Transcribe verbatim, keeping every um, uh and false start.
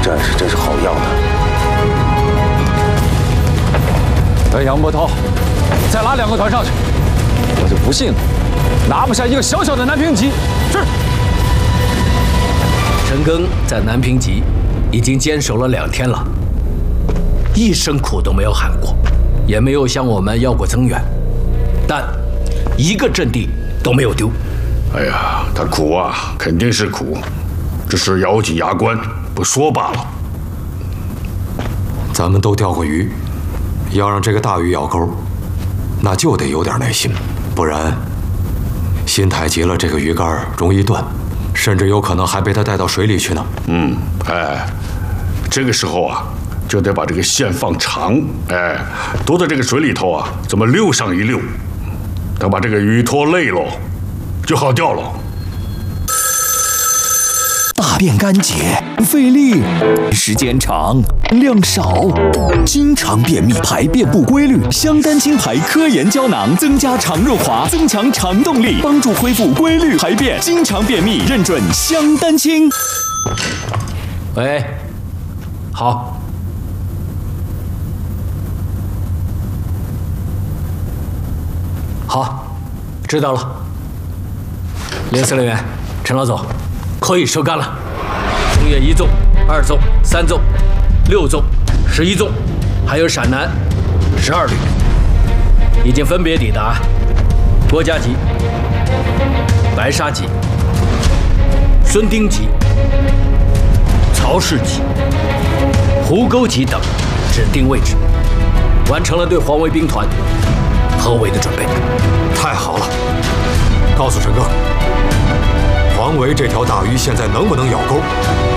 战士真是好样的！ 哎，杨波涛，再拉两个团上去，我就不信拿不下一个小小的南平集。是。 陈赓在南平集已经坚守了两天了，一声苦都没有喊过，也没有向我们要过增援，但一个阵地都没有丢。 哎呀，他苦啊，肯定是苦，只是咬紧牙关不说罢了。 咱们都钓过鱼，要让这个大鱼咬钩，那就得有点耐心，不然心太急了，这个鱼竿容易断，甚至有可能还被它带到水里去呢。 嗯，哎，这个时候啊，就得把这个线放长，哎，多在这个水里头啊，怎么溜上一溜，等把这个鱼拖累喽，就好钓了。 大便干结，费力，时间长，量少，经常便秘，排便不规律。香丹清排科研胶囊增加肠润滑，增强肠动力，帮助恢复规律排便。经常便秘，认准香丹清。 喂，好。好，知道了。连司令员，陈老总，可以收干了。中越一纵、二纵、三纵、六纵、十一纵，还有陕南十二旅，已经分别抵达郭家集、白沙集、孙丁集、曹氏集、湖沟集等指定位置，完成了对黄维兵团合围的准备。 太好了！告诉陈赓，黄维这条大鱼现在能不能咬钩？